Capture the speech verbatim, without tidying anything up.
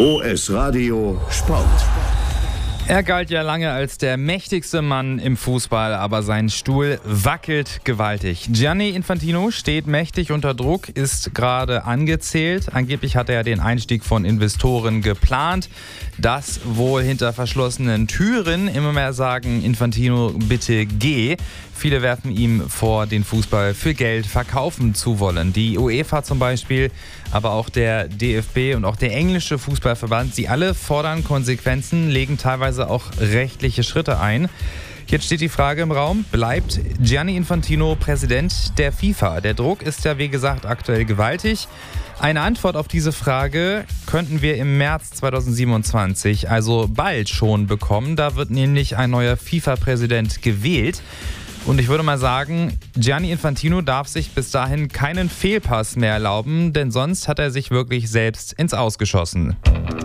O S Radio Sport. Er galt ja lange als der mächtigste Mann im Fußball, aber sein Stuhl wackelt gewaltig. Gianni Infantino steht mächtig unter Druck, ist gerade angezählt. Angeblich hat er den Einstieg von Investoren geplant. Das wohl hinter verschlossenen Türen. Immer mehr sagen, Infantino, bitte geh. Viele werfen ihm vor, den Fußball für Geld verkaufen zu wollen. Die UEFA zum Beispiel, aber auch der D F B und auch der englische Fußballverband, sie alle fordern Konsequenzen, legen teilweise auch rechtliche Schritte ein. Jetzt steht die Frage im Raum, bleibt Gianni Infantino Präsident der FIFA? Der Druck ist ja, wie gesagt, aktuell gewaltig. Eine Antwort auf diese Frage könnten wir im März zweitausendsiebenundzwanzig, also bald schon, bekommen. Da wird nämlich ein neuer FIFA-Präsident gewählt. Und ich würde mal sagen, Gianni Infantino darf sich bis dahin keinen Fehlpass mehr erlauben, denn sonst hat er sich wirklich selbst ins Aus geschossen.